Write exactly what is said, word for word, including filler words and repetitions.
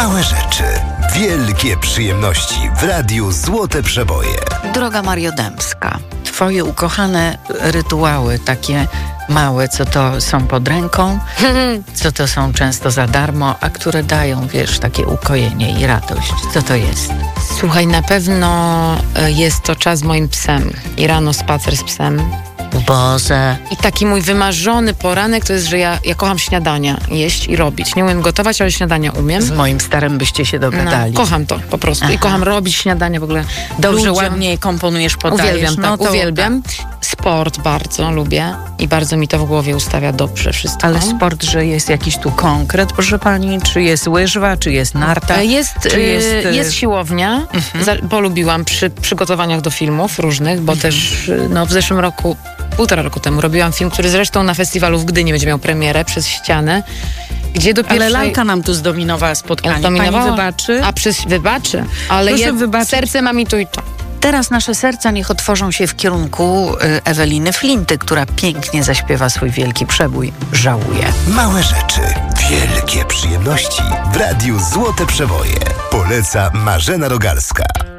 Małe rzeczy, wielkie przyjemności w Radiu Złote Przeboje. Droga Mario Dębska, twoje ukochane rytuały, takie małe, co to są pod ręką, co to są często za darmo, a które dają, wiesz, takie ukojenie i radość. Co to jest? Słuchaj, na pewno jest to czas z moim psem. I rano spacer z psem. Boże. I taki mój wymarzony poranek to jest, że ja, ja kocham śniadania jeść i robić. Nie umiem gotować, ale śniadania umiem. Z moim starym byście się dogadali. No, kocham to po prostu. Aha. I kocham robić śniadania w ogóle. Dobrze, ludziom. ładnie komponujesz, podajesz. Uwielbiam, no tak, to, uwielbiam. Sport bardzo lubię i bardzo mi to w głowie ustawia dobrze wszystko. Ale sport, że jest jakiś tu konkret, proszę pani? Czy jest łyżwa, czy jest narta? Jest, czy jest, jest, jest siłownia. Mhm. Za, polubiłam przy przygotowaniach do filmów różnych, bo Mhm. też no, w zeszłym roku, półtora roku temu robiłam film, który zresztą na festiwalu w Gdyni będzie miał premierę Przez ścianę. Gdzie do pierwszej... Ale lalka nam tu zdominowała spotkanie. Zdominowała? Pani wybaczy? A przez wybaczy, ale Proszę je, wybaczyć. serce mam i tu i to. Teraz nasze serca niech otworzą się w kierunku y, Eweliny Flinty, która pięknie zaśpiewa swój wielki przebój Żałuję. Małe rzeczy, wielkie przyjemności w Radiu Złote Przeboje. Poleca Marzena Rogalska.